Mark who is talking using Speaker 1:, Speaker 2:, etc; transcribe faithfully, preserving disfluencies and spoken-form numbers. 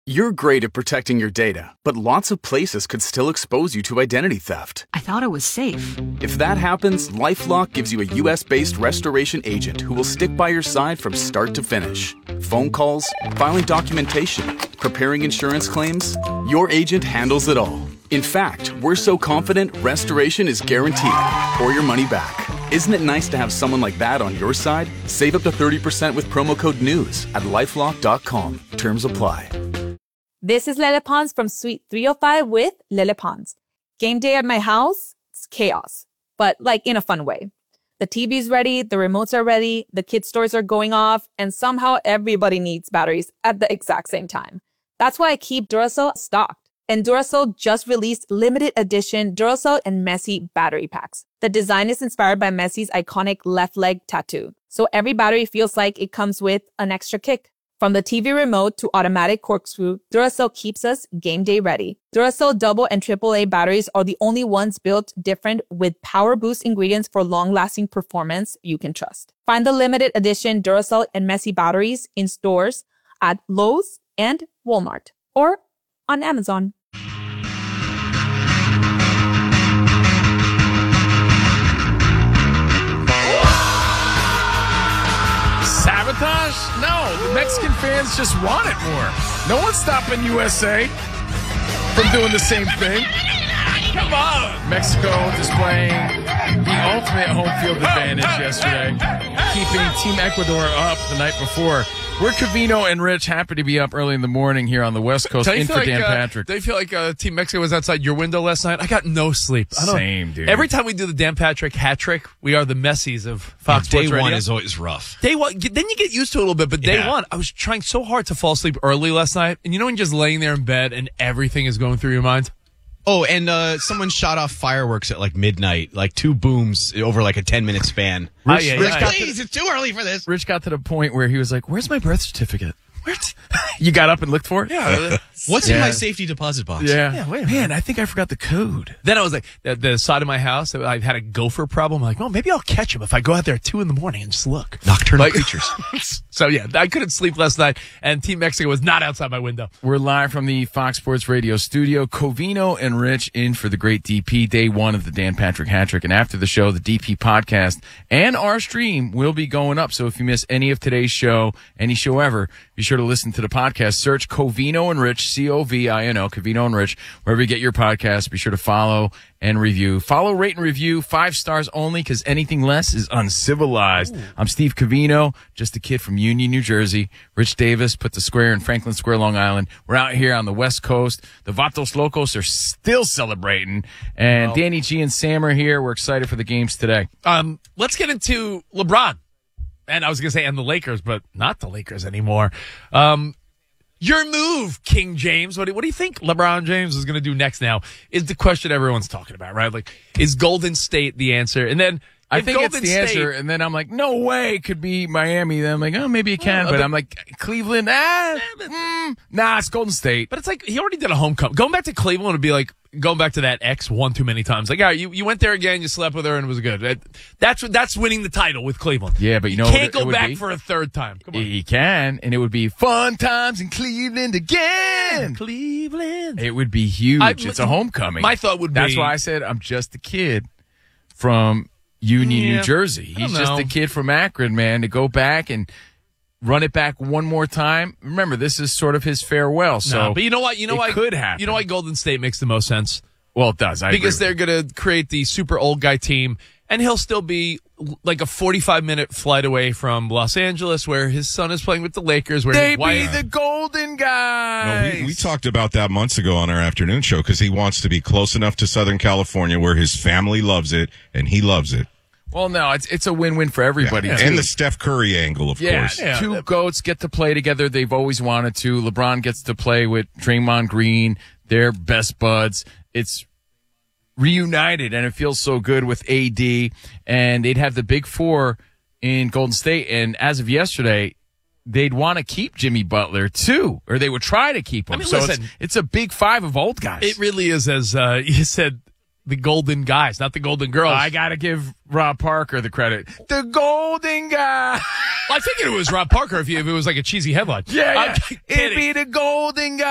Speaker 1: You're great at protecting your data, but lots of places could still expose you to identity theft.
Speaker 2: I thought it was safe.
Speaker 1: If that happens, LifeLock gives you a U S-based restoration agent who will stick by your side from start to finish. Phone calls, filing documentation, preparing insurance claims, your agent handles it all. In fact, we're so confident restoration is guaranteed or your money back. Isn't it nice to have someone like that on your side? Save up to thirty percent with promo code NEWS at lifelock dot com. Terms apply.
Speaker 3: This is Lele Pons from Suite three oh five with Lele Pons. Game day at my house, it's chaos, but like in a fun way. The T V's ready, the remotes are ready, the kids' stores are going off, and somehow everybody needs batteries at the exact same time. That's why I keep Duracell stocked. And Duracell just released limited edition Duracell and Messi battery packs. The design is inspired by Messi's iconic left leg tattoo. So every battery feels like it comes with an extra kick. From the T V remote to automatic corkscrew, Duracell keeps us game day ready. Duracell double and triple A batteries are the only ones built different with power boost ingredients for long-lasting performance you can trust. Find the limited edition Duracell and Messi batteries in stores at Lowe's and Walmart or on Amazon.
Speaker 4: Sabotage? No, the Mexican fans just want it more. No one's stopping U S A from doing the same thing. Come on. Mexico displaying the ultimate home field advantage yesterday, keeping Team Ecuador up the night before. We're Covino and Rich, happy to be up early in the morning here on the West Coast in for
Speaker 5: like,
Speaker 4: Dan
Speaker 5: uh,
Speaker 4: Patrick.
Speaker 5: Do you feel like uh, Team Mexico was outside your window last night? I got no sleep. I don't,
Speaker 4: Same, dude.
Speaker 5: Every time we do the Dan Patrick hat trick, we are the Messies of Fox
Speaker 6: Day
Speaker 5: Sports Radio.
Speaker 6: one is always rough.
Speaker 5: Day one, then you get used to it a little bit, but day
Speaker 6: Yeah.
Speaker 5: one, I was trying so hard to fall asleep early last night, and you know when you're just laying there in bed and everything is going through your mind?
Speaker 6: Oh, and uh, someone shot off fireworks at like midnight, like two booms over like a ten-minute span.
Speaker 5: Oh, yeah,
Speaker 6: Rich,
Speaker 5: yeah.
Speaker 6: please, it's too early for this.
Speaker 4: Rich got to the point where he was like, where's my birth certificate? Where you got up and looked for it?
Speaker 5: Yeah.
Speaker 6: What's
Speaker 4: Yeah.
Speaker 6: in my safety deposit box?
Speaker 4: Yeah.
Speaker 5: Yeah, wait a
Speaker 4: Man, I think I forgot the code.
Speaker 5: Then I was like, the, the side of my house, I had a gopher problem. I'm like, well, maybe I'll catch him if I go out there at two in the morning and just look.
Speaker 6: Nocturnal
Speaker 5: Like-
Speaker 6: creatures.
Speaker 5: So, yeah, I couldn't sleep last night, and Team Mexico was not outside my window.
Speaker 4: We're live from the Fox Sports Radio studio. Covino and Rich in for the great D P, day one of the Dan Patrick Hat Trick. And after the show, the D P podcast and our stream will be going up. So if you miss any of today's show, any show ever, be sure to listen to the podcast. Search Covino and Rich, C O V I N O, Covino and Rich, wherever you get your podcast. Be sure to follow and review. Follow, rate, and review. Five stars only, because anything less is uncivilized. Ooh. I'm Steve Covino, just a kid from Union, New Jersey. Rich Davis put the square in Franklin Square, Long Island. We're out here on the West Coast. The Vatos Locos are still celebrating. And
Speaker 5: Well,
Speaker 4: Danny G and Sam are here. We're excited for the games today.
Speaker 5: Um, let's get into LeBron. And I was going to say, and the Lakers, but not the Lakers anymore. Um, Your move, King James. What do, what do you think LeBron James is going to do next now is the question everyone's talking about, right? Like, is Golden State the answer? And then
Speaker 4: I
Speaker 5: if
Speaker 4: think
Speaker 5: Golden
Speaker 4: it's the
Speaker 5: State,
Speaker 4: answer, and then I'm like, no way it could be Miami. Then I'm like, oh, maybe it can.
Speaker 5: Oh,
Speaker 4: but,
Speaker 5: but-
Speaker 4: I'm like, Cleveland, ah, mm, nah, it's Golden State.
Speaker 5: But it's like he already did a homecoming. Going back to Cleveland would be like going back to that ex one too many times. Like, all right, you, you went there again, you slept with her, and it was good. That, that's what that's winning the title with Cleveland.
Speaker 4: Yeah, but you know
Speaker 5: you
Speaker 4: what
Speaker 5: can't
Speaker 4: it- it
Speaker 5: go
Speaker 4: would
Speaker 5: back
Speaker 4: be?
Speaker 5: for a third time. Come on,
Speaker 4: He can, and it would be fun times in Cleveland again.
Speaker 5: Cleveland.
Speaker 4: It would be huge.
Speaker 5: I-
Speaker 4: it's a homecoming.
Speaker 5: My thought would be
Speaker 4: That's why I said I'm just a kid from Union,
Speaker 5: Yeah,
Speaker 4: New Jersey.
Speaker 5: I don't
Speaker 4: He's just
Speaker 5: know.
Speaker 4: a kid from Akron, man, to go back and run it back one more time. Remember, this is sort of his farewell. So,
Speaker 5: no, but you know what? You know
Speaker 4: it
Speaker 5: why
Speaker 4: could happen.
Speaker 5: You know why Golden State makes the most sense?
Speaker 4: Well, it does. I
Speaker 5: Because
Speaker 4: agree
Speaker 5: they're going to create the super old guy team, and he'll still be like a forty-five minute flight away from Los Angeles, where his son is playing with the Lakers. Where
Speaker 4: They
Speaker 5: his
Speaker 4: be
Speaker 5: wife,
Speaker 4: the Golden
Speaker 7: No,
Speaker 4: Guys.
Speaker 7: we, we talked about that months ago on our afternoon show because he wants to be close enough to Southern California where his family loves it and he loves it.
Speaker 4: Well, no, it's it's a win-win for everybody.
Speaker 7: Yeah.
Speaker 4: too.
Speaker 7: And the Steph Curry angle, of
Speaker 4: Yeah,
Speaker 7: course.
Speaker 5: Yeah.
Speaker 4: two goats get to play together. They've always wanted to. LeBron gets to play with Draymond Green. They're best buds. It's reunited, and it feels so good with A D. And they'd have the big four in Golden State. And as of yesterday, they'd want to keep Jimmy Butler, too, or they would try to keep him.
Speaker 5: I mean,
Speaker 4: so
Speaker 5: listen,
Speaker 4: it's, it's a big five of old guys.
Speaker 5: it really is, as uh, you said, the Golden Guys, not the Golden Girls.
Speaker 4: I got to give Rob Parker the credit. The Golden Guy.
Speaker 5: Well, I figured it was Rob Parker if, you, if it was like a cheesy headline.
Speaker 4: Yeah, yeah.
Speaker 5: I'm
Speaker 4: It'd
Speaker 5: kidding.
Speaker 4: be the Golden Guy.